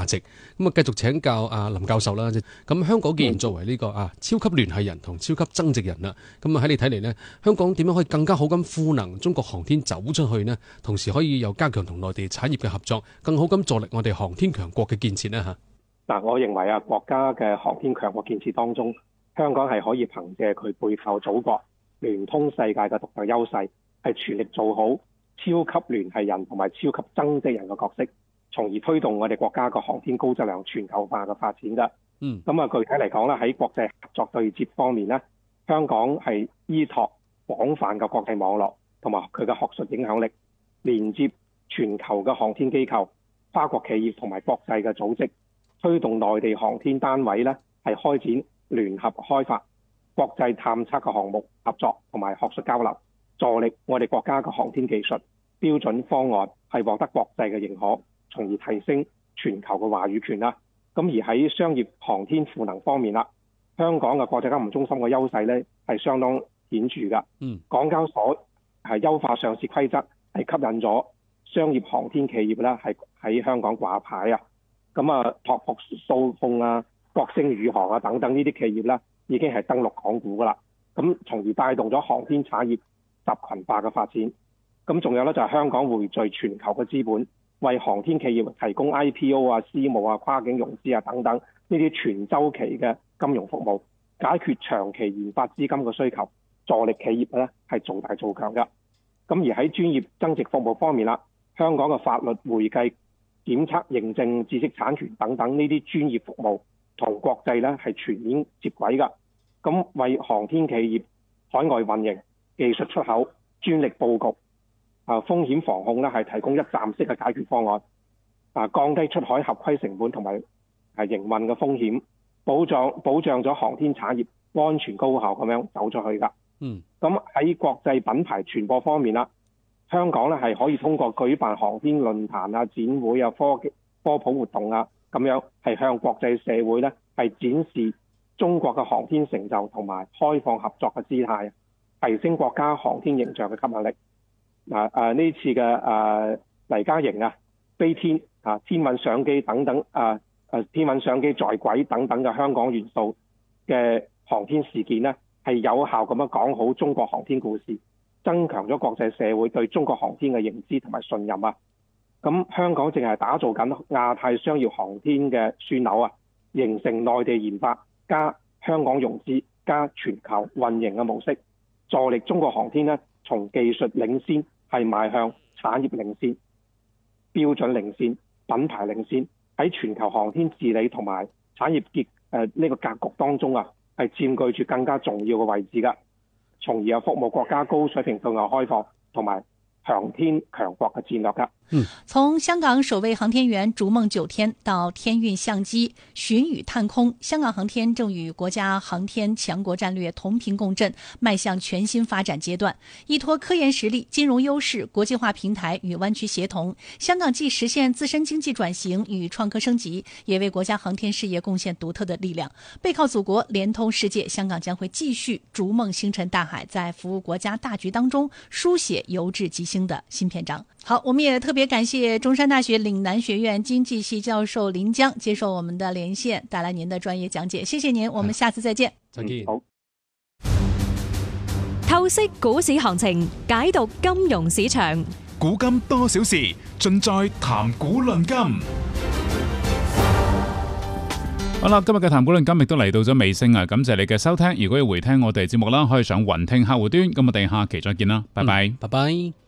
價值。咁繼續請教林教授啦。咁香港既然作為呢個超級聯繫人同超級增值人啦，咁喺你睇嚟呢，香港點樣可以更加好咁賦能中國航天走出去呢？同時可以又加強同內地產業嘅合作，更好咁助力我哋航天強國嘅建設呢？ 我認為國家嘅航天強國建設當中，香港係可以憑借佢背靠祖國、聯通世界嘅獨特優勢，係全力做好超級聯繫人同埋超級增值人嘅角色，從而推動我哋國家嘅航天高質量全球化嘅發展㗎。具體嚟講咧，喺國際合作對接方面咧，香港係依託廣泛嘅國際網絡同埋佢嘅學術影響力，連接全球嘅航天機構、跨國企業同埋國際嘅組織，推動內地航天單位咧係開展聯合開發、國際探測嘅項目合作同埋學術交流，助力我哋國家嘅航天技術標準方案係獲得國際嘅認可，從而提升全球嘅話語權啦。咁而喺商業航天賦能方面啦，香港嘅國際金融中心嘅優勢咧係相當顯著㗎。港交所係優化上市規則，係吸引咗商業航天企業啦係喺香港掛牌啊。拓撲數控國星宇航等等呢啲企業啦，已經係登陸港股㗎啦。咁從而帶動咗航天產業集群化嘅發展。咁仲有咧就係香港匯聚全球嘅資本，為航天企業提供 IPO 私募跨境融資等等呢啲全周期嘅金融服務，解決長期研發資金嘅需求，助力企業咧係做大做強㗎。咁而喺專業增值服務方面啦，香港嘅法律、會計、檢測、認證、知識產權等等呢啲專業服務同國際咧係全面接軌㗎。咁為航天企業海外運營、技術出口、專利佈局、風險防控咧係提供一站式嘅解決方案，降低出海合規成本同埋營運嘅風險，保障咗航天產業安全高效咁樣走出去㗎。咁喺國際品牌傳播方面啦，香港咧係可以通過舉辦航天論壇展會科普活動咁樣係向國際社會咧係展示中國嘅航天成就同埋開放合作嘅姿態，提升國家航天形象嘅吸引力。呢次嘅黎嘉瑩飛天天問相機等等天問相機在軌等等嘅香港元素嘅航天事件呢，係有效咁樣講好中國航天故事，增強咗國際社會對中國航天嘅認知同埋信任咁香港正係打造緊亞太商業航天嘅樞紐形成內地研發加香港融資加全球運營嘅模式，助力中國航天呢從技術領先係邁向產業領先、標準領先、品牌領先，喺全球航天治理同埋產業呢個格局當中係佔據住更加重要嘅位置㗎，從而有服務國家高水平對外開放同埋航天強國嘅戰略㗎。 從香港首位航天員逐夢9天到天運相機巡宇探空，香港航天正與國家航天強國戰略同頻共振，邁向全新發展階段。依託科研實力、金融優勢、國際化平台與灣區協同，香港既實現自身經濟轉型與創科升級，也為國家航天事業貢獻獨特的力量。背靠祖國，連通世界，香港將會繼續逐夢星辰大海，在服務國家大局當中書寫由治及興的新篇章。好，我們也特別感謝中山大學嶺南學院經濟系教授林江接受我們的連線，帶來您的專業講解。謝謝您，我們下次再見。 再見。 好。 透析股市行情，解讀金融市場， 古今多少事，盡在談股論金。好啦，今日嘅談股論金亦都嚟到咗尾聲感謝你嘅收聽。如果要回聽我哋節目啦，可以上雲聽客戶端。咁我哋下期再見啦，拜拜。 拜拜。